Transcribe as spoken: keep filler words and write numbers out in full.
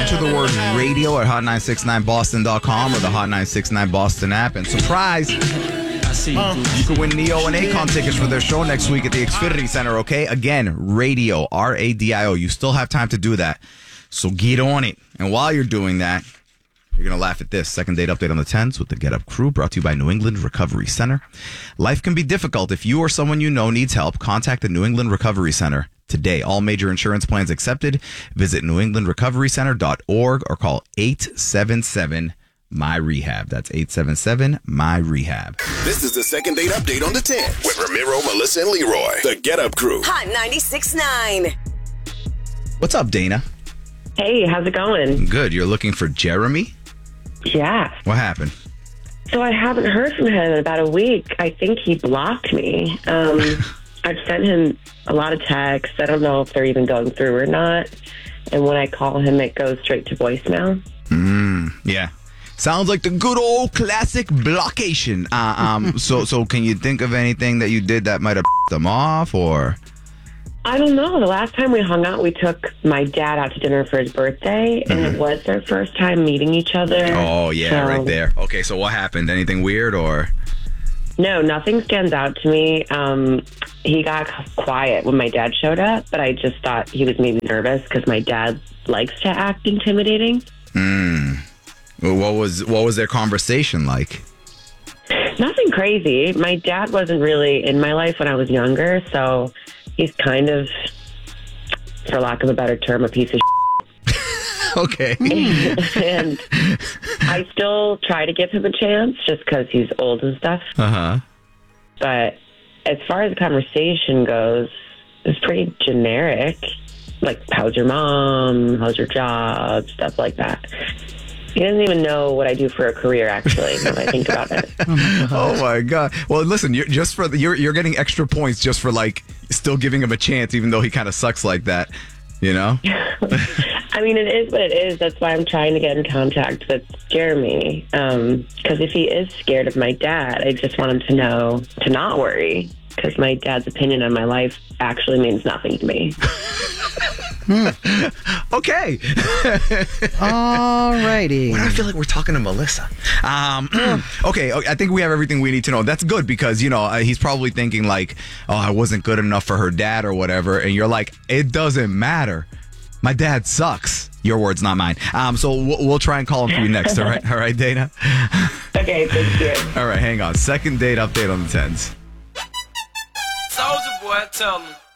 enter the word radio at hot nine six nine boston dot com or the Hot nine six nine Boston app. And surprise, you can win Neo and Akon tickets for their show next week at the Xfinity Center, okay? Again, radio, R A D I O. You still have time to do that. So get on it. And while you're doing that, you're going to laugh at this. Second date update on the tens with the Get Up crew, brought to you by New England Recovery Center. Life can be difficult. If you or someone you know needs help, contact the New England Recovery Center today. All major insurance plans accepted. Visit new england recovery center dot org or call eight seven seven M Y R E H A B. That's eight seven seven M Y R E H A B. This is the second date update on the ten with Ramiro, Melissa, and Leroy. The Get Up crew. Hot ninety-six point nine. What's up, Dana? Hey, how's it going? Good. You're looking for Jeremy? Yeah. What happened? So I haven't heard from him in about a week. I think he blocked me. Um, I've sent him a lot of texts. I don't know if they're even going through or not. And when I call him, it goes straight to voicemail. Mm, yeah. Sounds like the good old classic blockation. Uh, um, so, so can you think of anything that you did that might have them off, or? I don't know. The last time we hung out, we took my dad out to dinner for his birthday, and Mm-hmm. it was their first time meeting each other. Oh, yeah, So- right there. Okay, so what happened? Anything weird, or? No, nothing stands out to me. Um, he got quiet when my dad showed up, but I just thought he was maybe nervous because my dad likes to act intimidating. Hmm. Well, what was what was their conversation like? Nothing crazy. My dad wasn't really in my life when I was younger, so he's kind of, for lack of a better term, a piece of Okay. and I still try to give him a chance just because he's old and stuff. Uh-huh. But as far as the conversation goes, it's pretty generic. Like, how's your mom? How's your job? Stuff like that. He doesn't even know what I do for a career, actually, now that I think about it. Oh my god. Well, listen, you're just for the, you're you're getting extra points just for like still giving him a chance, even though he kind of sucks like that. You know? I mean, it is what it is. That's why I'm trying to get in contact with Jeremy. Um, because if he is scared of my dad, I just want him to know to not worry. Because my dad's opinion on my life actually means nothing to me. Okay. Alrighty. Why do I feel like we're talking to Melissa? Um, okay, okay, I think we have everything we need to know. That's good because, you know, uh, he's probably thinking like, oh, I wasn't good enough for her dad or whatever. And you're like, it doesn't matter. My dad sucks. Your words, not mine. Um, so we'll, we'll try and call him for you next. All right, all right, Dana? Okay, thank you. All right, hang on. Second date update on the tens. Soldier boy, tell me.